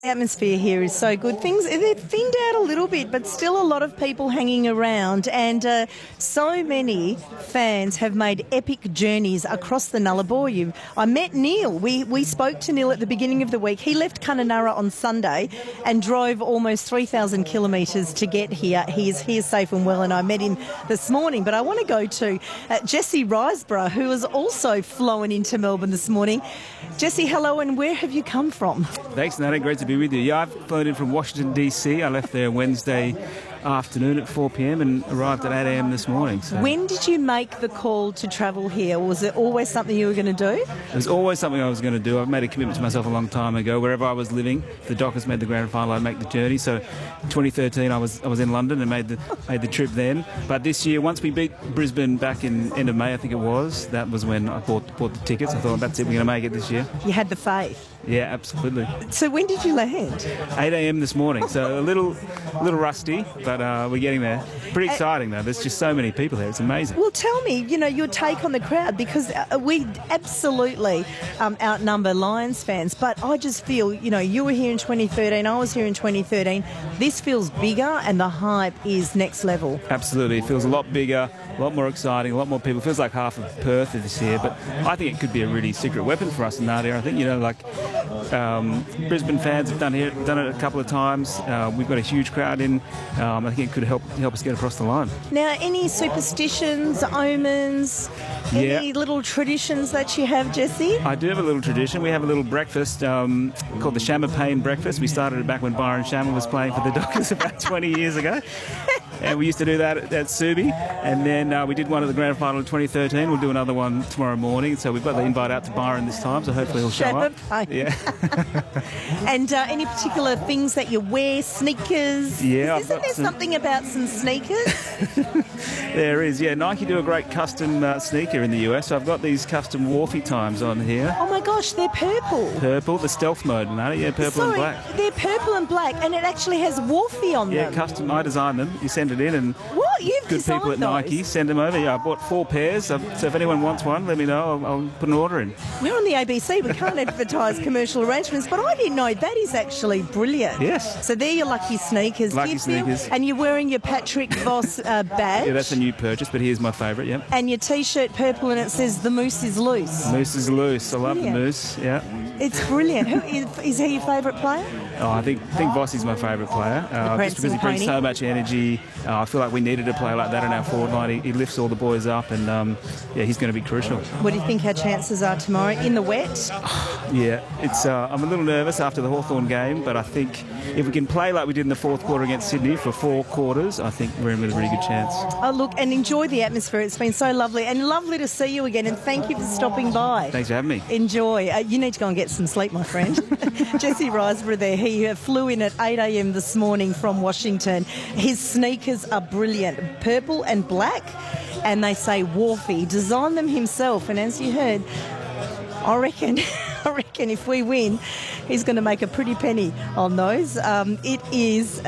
The atmosphere here is so good. Things, they've thinned out a little bit, but still a lot of people hanging around, and so many fans have made epic journeys across the Nullarbor. I met Neil. We spoke to Neil at the beginning of the week. He left Kununurra on Sunday and drove almost 3,000 kilometres to get here. He is here safe and well, and I met him this morning. But I want to go to Jesse Riseborough, who has also flown into Melbourne this morning. Jesse, hello, and where have you come from? Thanks, Nada. Great to be with you. Yeah, I've flown in from Washington, D.C. I left there Wednesday afternoon at 4 p.m. and arrived at 8 a.m. this morning. So. When did you make the call to travel here? Was it always something you were going to do? It was always something I was going to do. I've made a commitment to myself a long time ago. Wherever I was living, if the Dockers made the grand final, I'd make the journey. So in 2013, I was in London and made the trip then. But this year, once we beat Brisbane back in end of May, I think it was, that was when I bought the tickets. I thought, that's it, we're going to make it this year. You had the faith. Yeah, absolutely. So when did you land? 8 a.m. this morning, so a little rusty, but we're getting there. Pretty exciting, though. There's just so many people here. It's amazing. Well, tell me, your take on the crowd, because we absolutely outnumber Lions fans, but I just feel, you were here in 2013, I was here in 2013. This feels bigger and the hype is next level. Absolutely. It feels a lot bigger, a lot more exciting, a lot more people. It feels like half of Perth this year, but I think it could be a really secret weapon for us in Nadia. I think, Brisbane fans have done it a couple of times. We've got a huge crowd in. I think it could help us get across the line. Now, any superstitions, omens, any little traditions that you have, Jesse? I do have a little tradition. We have a little breakfast called the Champagne breakfast. We started it back when Byron Shamma was playing for the Dockers about 20 years ago. And we used to do that at Subi. And then we did one at the grand final in 2013. We'll do another one tomorrow morning. So we've got the invite out to Byron this time, so hopefully he'll show up. Yeah. And any particular things that you wear, sneakers? Yeah. Isn't there something about some sneakers? There is, yeah. Nike do a great custom sneaker in the US. So I've got these custom Wharfie times on here. Oh my gosh, they're purple. Purple, the stealth mode, purple and black. They're purple and black, and it actually has Wharfie on them. Yeah, custom. I designed them. You send it in, and what? You've good people at Nike send them over. Yeah, I bought 4 pairs. So if anyone wants one, let me know. I'll put an order in. We're on the ABC. We can't advertise commercial arrangements, but I didn't know that is actually brilliant. Yes. So they're your lucky sneakers. Lucky sneakers. And you're wearing your Patrick Voss badge. Yeah, that's a new purchase, but here's my favourite. Yep. And your T-shirt purple, and it says "The Moose is loose." The Moose is loose. I love the Moose. Yeah. It's brilliant. Is he your favourite player? Oh, I think Voss is my favourite player. Just because he brings so much energy. I feel like we needed a player like that in our forward line. He lifts all the boys up, and he's going to be crucial. What do you think our chances are tomorrow in the wet? Yeah, it's. I'm a little nervous after the Hawthorn game, but I think if we can play like we did in the fourth quarter against Sydney for 4 quarters, I think we're in with a really good chance. Oh, look, and enjoy the atmosphere. It's been so lovely, and lovely to see you again, and thank you for stopping by. Thanks for having me. Enjoy. You need to go and get some sleep, my friend. Jesse Riseborough there. He flew in at 8 a.m. this morning from Washington. His sneakers are brilliant, purple and black, and they say Wharfie. Designed them himself, and as you heard, I reckon if we win, he's going to make a pretty penny on those. It is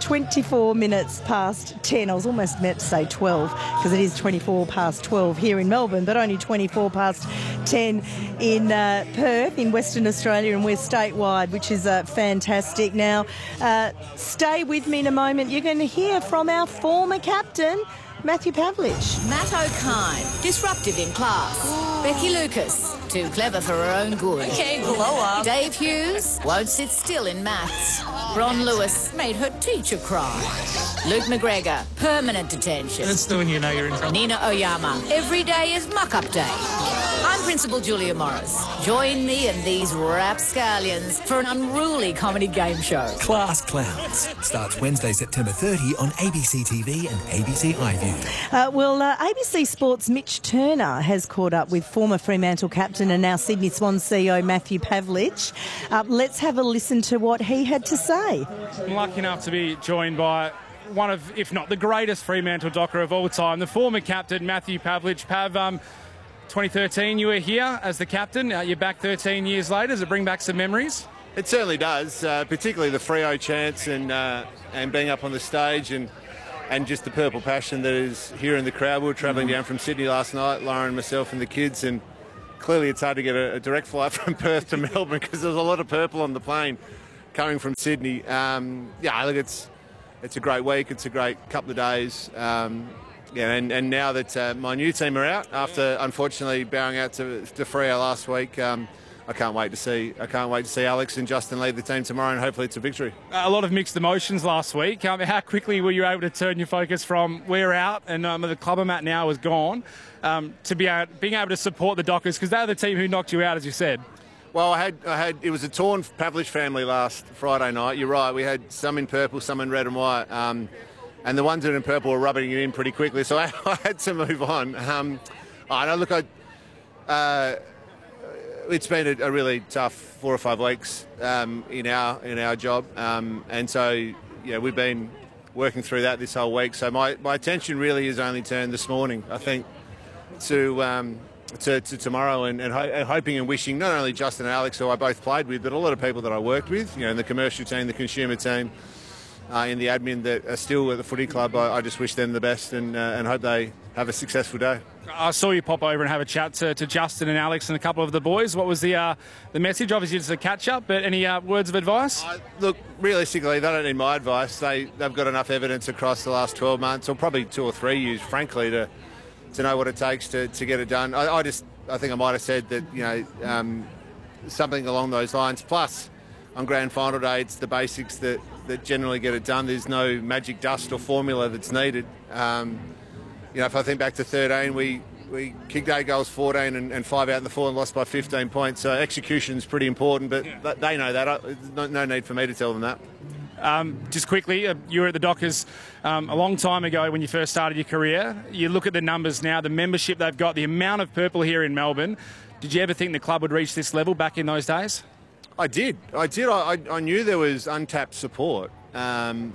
24 minutes past 10. I was almost meant to say 12 because it is 24 past 12 here in Melbourne, but only 24 past 10 in Perth in Western Australia, and we're statewide, which is fantastic. Now, stay with me in a moment. You're going to hear from our former captain, Matthew Pavlich. Matt O'Kine, disruptive in class. Becky Lucas, too clever for her own good. Okay, blow up. Dave Hughes won't sit still in maths. Ron Lewis made her teacher cry. Luke McGregor, permanent detention. That's the when you know you're in trouble. Nina Oyama, every day is muck-up day. I'm Principal Julia Morris. Join me and these rapscallions for an unruly comedy game show. Class Clowns starts Wednesday, September 30 on ABC TV and ABC iView. ABC Sports' Mitch Turner has caught up with former Fremantle captain and now Sydney Swans CEO Matthew Pavlich. Let's have a listen to what he had to say. I'm lucky enough to be joined by one of, if not the greatest Fremantle Docker of all time, the former captain Matthew Pavlich. Pav, 2013 you were here as the captain. You're back 13 years later. Does it bring back some memories? It certainly does, particularly the Freo chants and being up on the stage and just the purple passion that is here in the crowd. We were travelling down from Sydney last night, Lauren, myself and the kids, and clearly it's hard to get a direct flight from Perth to Melbourne because there's a lot of purple on the plane. coming from Sydney. Look, it's a great week. It's a great couple of days. And now that my new team are out, after unfortunately bowing out to Freo last week, I can't wait to see Alex and Justin lead the team tomorrow, and hopefully it's a victory. A lot of mixed emotions last week. How quickly were you able to turn your focus from we're out and the club I'm at now is gone to being able to support the Dockers, because they're the team who knocked you out, as you said? Well, I had. It was a torn Pavlich family last Friday night. You're right. We had some in purple, some in red and white, and the ones that are in purple were rubbing it in pretty quickly. So I had to move on. It's been a really tough 4 or 5 weeks in our job, and so we've been working through that this whole week. So my attention really is only turned this morning, I think, to tomorrow, and hoping and wishing not only Justin and Alex, who I both played with, but a lot of people that I worked with, in the commercial team, the consumer team, in the admin that are still at the footy club. I just wish them the best and hope they have a successful day. I saw you pop over and have a chat to Justin and Alex and a couple of the boys. What was the message? Obviously, it's a catch-up, but any words of advice? Look, realistically, they don't need my advice. They've got enough evidence across the last 12 months, or probably 2 or 3 years, frankly, to know what it takes to get it done. I think I might have said that, something along those lines. Plus, on grand final day, it's the basics that generally get it done. There's no magic dust or formula that's needed. If I think back to 13, we kicked 8 goals, 14 and 5 out in the 4 and lost by 15 points. So execution's pretty important, but they know that. No need for me to tell them that. Just quickly, you were at the Dockers a long time ago when you first started your career. You look at the numbers now, the membership they've got, the amount of purple here in Melbourne. Did you ever think the club would reach this level back in those days? I did. I knew there was untapped support. I'm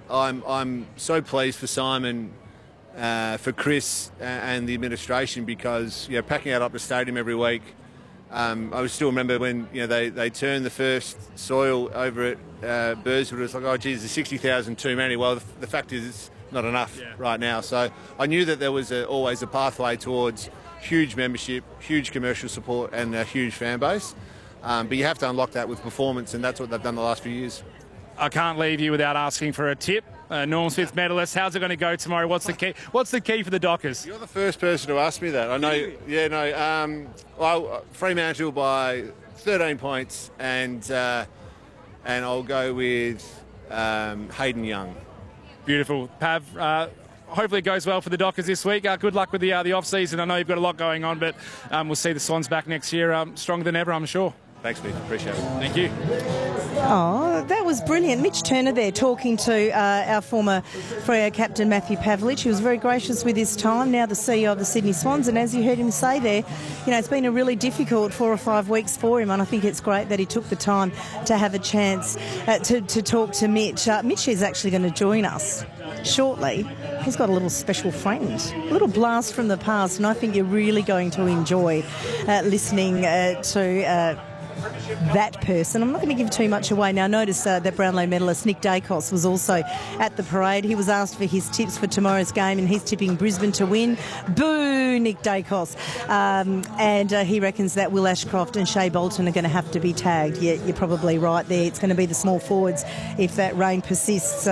so pleased for Simon, for Chris and the administration, because packing out up the stadium every week. I still remember when they turned the first soil over at Burswood. It was like, oh geez, there's 60,000 too many. Well, the fact is it's not enough right now. So I knew that there was always a pathway towards huge membership, huge commercial support, and a huge fan base. But you have to unlock that with performance, and that's what they've done the last few years. I can't leave you without asking for a tip. Norm Smith medalist, how's it going to go tomorrow? What's the key? What's the key for the Dockers? You're the first person to ask me that. I know. Yeah, no. Fremantle by 13 points, and I'll go with Hayden Young. Beautiful, Pav. Hopefully it goes well for the Dockers this week. Good luck with the off-season. I know you've got a lot going on, but we'll see the Swans back next year stronger than ever, I'm sure. Thanks, Mick. Appreciate it. Thank you. Oh, that was brilliant. Mitch Turner there talking to our former Freo captain Matthew Pavlich. He was very gracious with his time, now the CEO of the Sydney Swans. And as you heard him say there, it's been a really difficult 4 or 5 weeks for him. And I think it's great that he took the time to have a chance to talk to Mitch. Mitch is actually going to join us shortly. He's got a little special friend, a little blast from the past. And I think you're really going to enjoy listening to that person. I'm not going to give too much away now. Notice that Brownlow medalist Nick Dacos was also at the parade. He was asked for his tips for tomorrow's game, and he's tipping Brisbane to win. Boo, Nick Dacos. And he reckons that Will Ashcroft and Shea Bolton are going to have to be tagged. Yeah, you're probably right there. It's going to be the small forwards if that rain persists.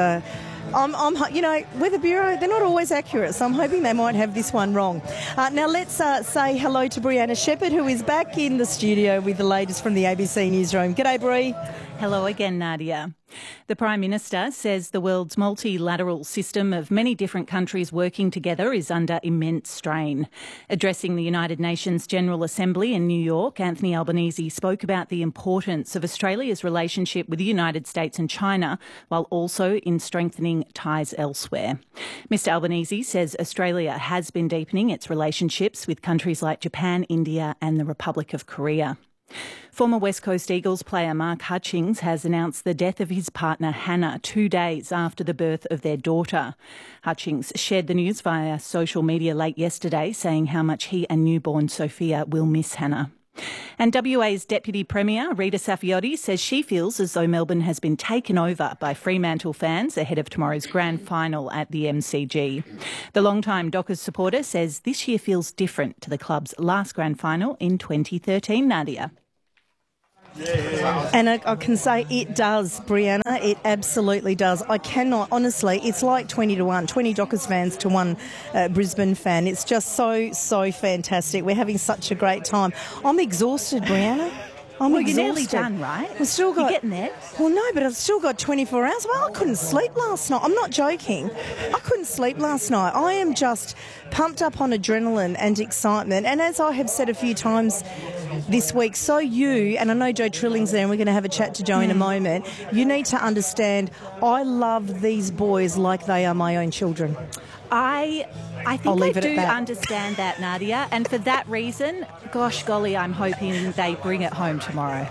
Weather Bureau, they're not always accurate, so I'm hoping they might have this one wrong. Now let's say hello to Brianna Shepherd, who is back in the studio with the latest from the ABC Newsroom. G'day, Bri. Hello again, Nadia. The Prime Minister says the world's multilateral system of many different countries working together is under immense strain. Addressing the United Nations General Assembly in New York, Anthony Albanese spoke about the importance of Australia's relationship with the United States and China, while also in strengthening ties elsewhere. Mr Albanese says Australia has been deepening its relationships with countries like Japan, India and the Republic of Korea. Former West Coast Eagles player Mark Hutchings has announced the death of his partner Hannah 2 days after the birth of their daughter. Hutchings shared the news via social media late yesterday, saying how much he and newborn Sophia will miss Hannah. And WA's Deputy Premier, Rita Saffioti, says she feels as though Melbourne has been taken over by Fremantle fans ahead of tomorrow's grand final at the MCG. The longtime Dockers supporter says this year feels different to the club's last grand final in 2013, Nadia. And I can say it does, Brianna. It absolutely does. I cannot, honestly, it's like 20 to 1, 20 Dockers fans to 1 Brisbane fan. It's just so fantastic. We're having such a great time. I'm exhausted, Brianna. I'm exhausted. You're nearly done, right? We've still got, you're getting there. Well, no, but I've still got 24 hours. Well, I couldn't sleep last night. I'm not joking. I couldn't sleep last night. I am just pumped up on adrenaline and excitement. And as I have said a few times this week, so you, and I know Joe Trilling's there and we're going to have a chat to Joe in a moment, you need to understand I love these boys like they are my own children. I think I do understand that, Nadia, and for that reason, gosh golly, I'm hoping they bring it home tomorrow.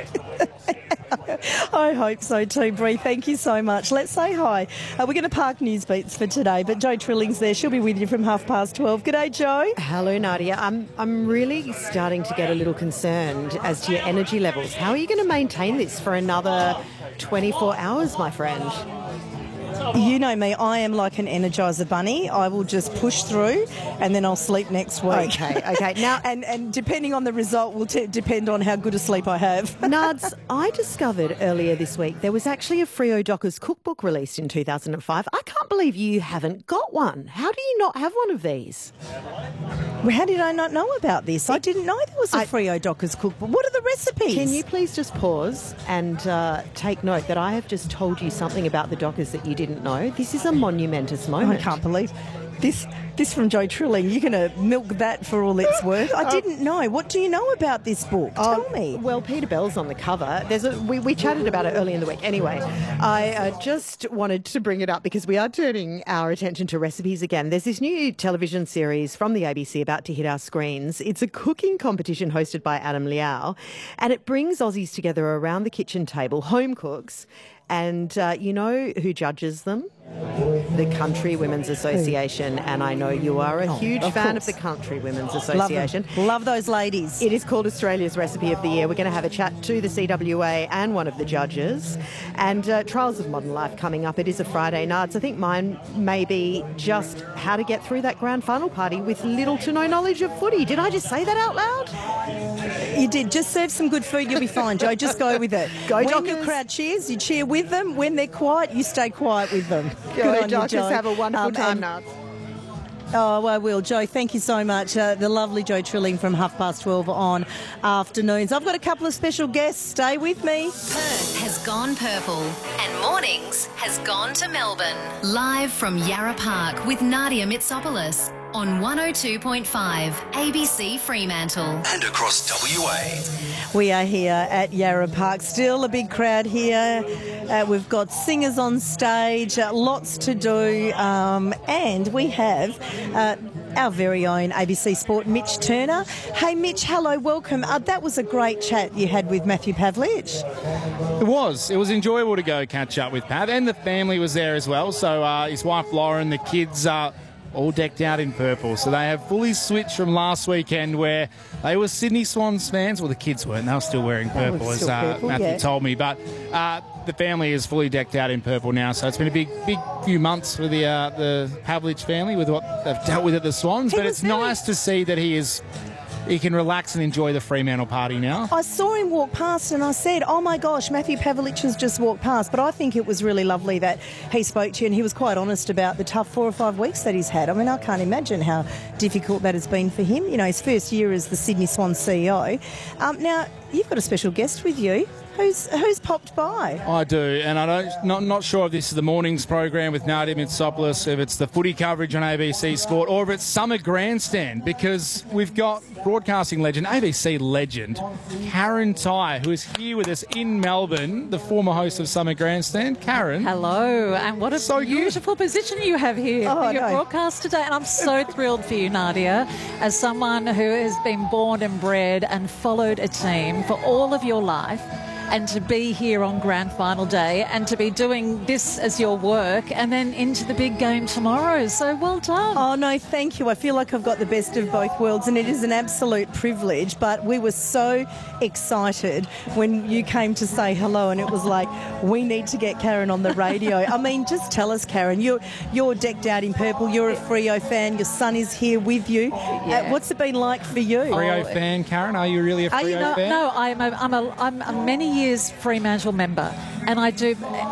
I hope so too, Brie. Thank you so much. Let's say hi. We're going to park Newsbeats for today, but Jo Trilling's there. She'll be with you from 12:30. G'day, Jo. Hello, Nadia. I'm really starting to get a little concerned as to your energy levels. How are you going to maintain this for another 24 hours, my friend? You know me, I am like an Energizer bunny. I will just push through and then I'll sleep next week. Okay. Now, and depending on the result will depend on how good a sleep I have. Nads, I discovered earlier this week there was actually a Freo Dockers cookbook released in 2005. I can't believe you haven't got one. How do you not have one of these? Well, how did I not know about this? I didn't know there was a Freo Dockers cookbook. What are the recipes? Can you please just pause and take note that I have just told you something about the Dockers that you didn't know? This is a monumentous moment. I can't believe this from Jo Trilling. You're going to milk that for all it's worth. I didn't know. What do you know about this book? Tell me. Well, Peter Bell's on the cover. We chatted about it early in the week. Anyway, I just wanted to bring it up because we are turning our attention to recipes again. There's this new television series from the ABC about to hit our screens. It's a cooking competition hosted by Adam Liao, and it brings Aussies together around the kitchen table, home cooks. And you know who judges them? The Country Women's Association. And I know you are a huge fan of the Country Women's Association. Love those ladies. It is called Australia's Recipe of the Year. We're going to have a chat to the CWA and one of the judges. And Trials of Modern Life coming up. It is a Friday night. So I think mine may be just how to get through that grand final party with little to no knowledge of footy. Did I just say that out loud? You did. Just serve some good food. You'll be fine, Joe. Just go with it. When your crowd cheers, you cheer with them. When they're quiet, you stay quiet with them. Go, Dockers. Have a wonderful time, Nads. Oh, I will. Joe, thank you so much. The lovely Jo Trilling from 12:30 on afternoons. I've got a couple of special guests. Stay with me. Perth has gone purple and mornings has gone to Melbourne. Live from Yarra Park with Nadia Mitsopoulos on 102.5 ABC Fremantle. And across WA. We are here at Yarra Park. Still a big crowd here. We've got singers on stage, lots to do, and we have our very own ABC Sport, Mitch Turner. Hey, Mitch, hello, welcome. That was a great chat you had with Matthew Pavlich. It was enjoyable to go catch up with Pav, and the family was there as well. So his wife Lauren, the kids are all decked out in purple. So they have fully switched from last weekend where they were Sydney Swans fans. Well, the kids weren't. They were still wearing purple, as Matthew told me. But the family is fully decked out in purple now. So it's been a big few months for the Pavlich family with what they've dealt with at the Swans. But it's nice to see that he can relax and enjoy the Fremantle party now. I saw him walk past and I said, oh my gosh, Matthew Pavlich has just walked past. But I think it was really lovely that he spoke to you and he was quite honest about the tough 4 or 5 weeks that he's had. I mean, I can't imagine how difficult that has been for him. You know, his first year as the Sydney Swans CEO. Now, you've got a special guest with you. Who's popped by? I do, and not sure if this is the morning's program with Nadia Mitsopoulos, if it's the footy coverage on ABC Sport, or if it's Summer Grandstand, because we've got broadcasting legend, ABC legend, Karen Tighe, who is here with us in Melbourne, the former host of Summer Grandstand. Karen. Hello, and what a beautiful position you have here for your broadcast today. And I'm so thrilled for you, Nadia, as someone who has been born and bred and followed a team for all of your life. and to be here on grand final day and to be doing this as your work and then into the big game tomorrow. So well done. Oh, no, thank you. I feel like I've got the best of both worlds, and it is an absolute privilege. But we were so excited when you came to say hello, and it was like, we need to get Karen on the radio. I mean, just tell us, Karen, you're decked out in purple. You're a Freo fan. Your son is here with you. What's it been like for you? Freo fan, Karen? Are you really a Freo fan? No, I'm a many years Fremantle member, and I do.